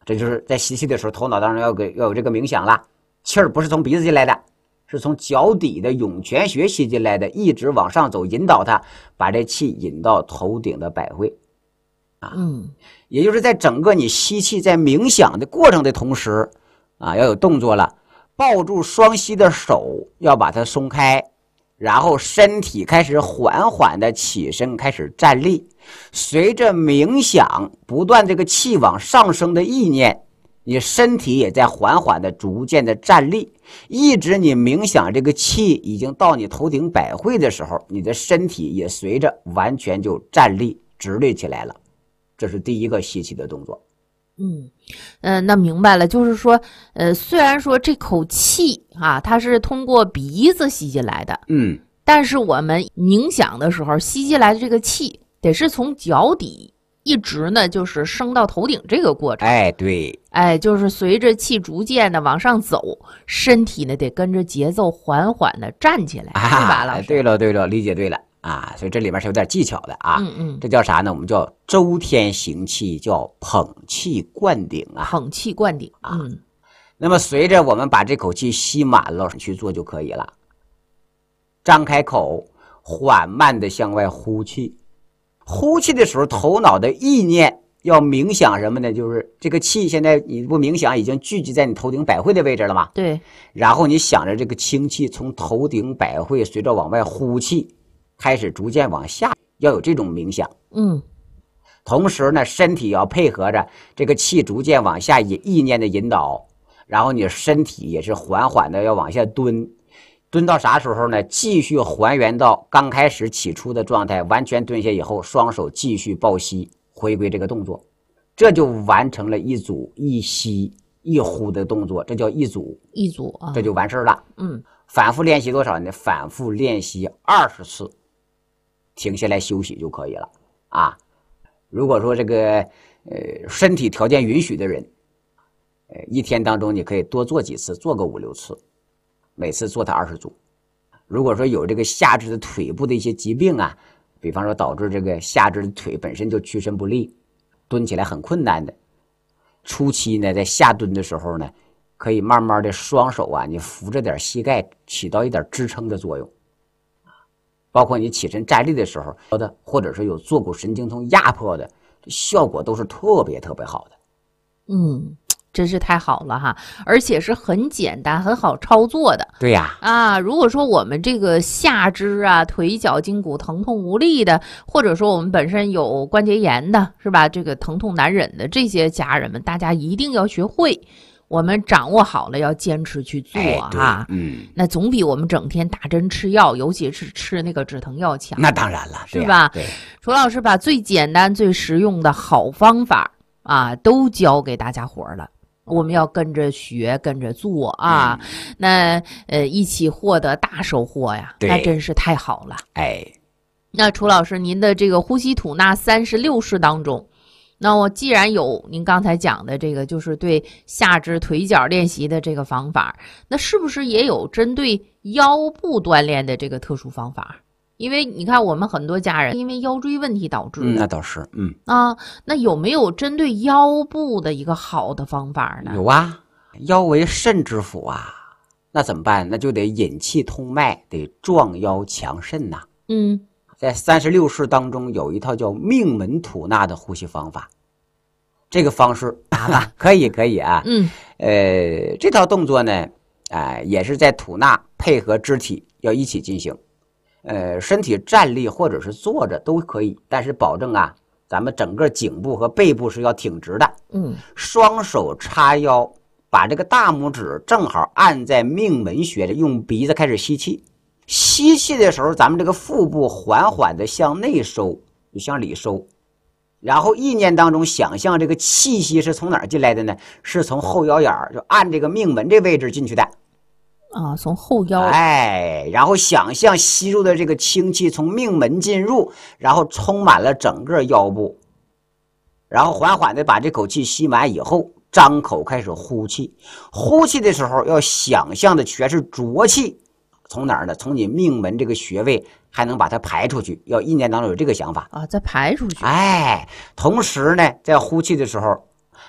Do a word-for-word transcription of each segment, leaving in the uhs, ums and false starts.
这就是在吸气的时候，头脑当中要给要有这个冥想了，气儿不是从鼻子进来的，是从脚底的涌泉穴吸进来的，一直往上走，引导它把这气引到头顶的百会啊。 嗯， 也就是在整个你吸气在冥想的过程的同时啊，要有动作了，抱住双膝的手要把它松开，然后身体开始缓缓的起身，开始站立。随着冥想不断这个气往上升的意念，你身体也在缓缓的逐渐的站立，一直你冥想这个气已经到你头顶百会的时候，你的身体也随着完全就站立直立起来了。这是第一个吸气的动作。 嗯，呃，那明白了，就是说，呃，虽然说这口气啊，它是通过鼻子吸进来的， 嗯， 但是我们冥想的时候吸进来的这个气，得是从脚底一直呢，就是升到头顶这个过程。 哎，对， 哎，就是随着气逐渐的往上走，身体呢得跟着节奏缓缓的站起来， 啊， 是吧，老师？ 对了，对了，理解对了啊，所以这里面是有点技巧的啊。 嗯嗯， 这叫啥呢？我们叫周天行气，叫捧气灌顶啊。 捧气灌顶啊。 嗯， 那么随着我们把这口气吸满了去做就可以了。张开口，缓慢的向外呼气。呼气的时候，头脑的意念要冥想什么呢？就是这个气现在你不冥想已经聚集在你头顶百会的位置了吗？ 对。 然后你想着这个清气从头顶百会随着往外呼气，开始逐渐往下，要有这种冥想。 嗯。 同时呢，身体要配合着这个气逐渐往下引意念的引导，然后你身体也是缓缓的要往下蹲。蹲到啥时候呢？继续还原到刚开始起初的状态，完全蹲下以后，双手继续抱膝，回归这个动作，这就完成了一组一吸一呼的动作，这叫一组一组啊， 这就完事了。 嗯， 反复练习多少呢？反复练习二十次，停下来休息就可以了啊。如果说这个呃身体条件允许的人，呃一天当中你可以多做几次，做个五六次。每次做它二十组。如果说有这个下肢的腿部的一些疾病啊，比方说导致这个下肢的腿本身就屈伸不利，蹲起来很困难的，初期呢，在下蹲的时候呢，可以慢慢的双手啊，你扶着点膝盖，起到一点支撑的作用。包括你起身站立的时候的，或者是有坐骨神经痛压迫的，效果都是特别特别好的。 嗯。真是太好了哈，而且是很简单很好操作的。 对呀， 啊，如果说我们这个下肢啊、腿脚筋骨疼痛无力的，或者说我们本身有关节炎的，是吧？这个疼痛难忍的这些家人们，大家一定要学会，我们掌握好了要坚持去做哈。 哎、嗯， 那总比我们整天打针吃药，尤其是吃那个止疼药强。 那当然了， 是吧？ 对， 楚老师把最简单、最实用的好方法啊，都教给大家伙了。我们要跟着学，跟着做啊，嗯、那呃一起获得大收获呀，那真是太好了。 哎， 那楚老师，您的这个呼吸吐纳三十六式当中，那我既然有您刚才讲的这个，就是对下肢腿脚练习的这个方法，那是不是也有针对腰部锻炼的这个特殊方法？因为你看，我们很多家人因为腰椎问题导致的， 嗯、那倒是，嗯啊，那有没有针对腰部的一个好的方法呢？ 有啊，腰为肾之府啊，那怎么办？那就得引气通脉，得壮腰强肾呐、啊。 嗯， 在三十六式当中有一套叫命门吐纳的呼吸方法，这个方式啊，可以可以啊， 嗯， 呃，这套动作呢，啊、呃，也是在吐纳配合肢体要一起进行。呃，身体站立或者是坐着都可以，但是保证啊，咱们整个颈部和背部是要挺直的。 嗯， 双手叉腰，把这个大拇指正好按在命门穴上，用鼻子开始吸气。吸气的时候，咱们这个腹部缓缓的向内收，就向里收。然后意念当中想象这个气息是从哪儿进来的呢？是从后腰眼儿，就按这个命门这位置进去的。 啊，从后腰， 哎，然后想象吸入的这个清气从命门进入，然后充满了整个腰部，然后缓缓的把这口气吸满以后，张口开始呼气。呼气的时候要想象的全是浊气，从哪儿呢？从你命门这个穴位还能把它排出去，要意念当中有这个想法啊，再排出去。 哎，同时呢，在呼气的时候还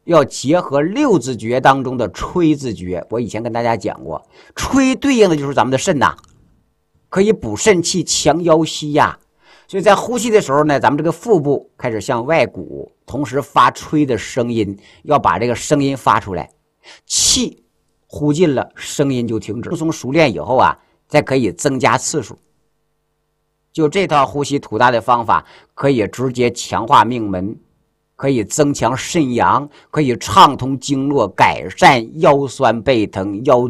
要结合六字诀当中的吹字诀。我以前跟大家讲过，吹对应的就是咱们的肾呐、啊，可以补肾气、强腰膝呀。所以在呼吸的时候呢，咱们这个腹部开始向外鼓，同时发吹的声音，要把这个声音发出来。气呼进了，声音就停止。轻松熟练以后啊，再可以增加次数。就这套呼吸吐纳的方法，可以直接强化命门，可以增强肾阳，可以畅通经络，改善腰酸背疼、腰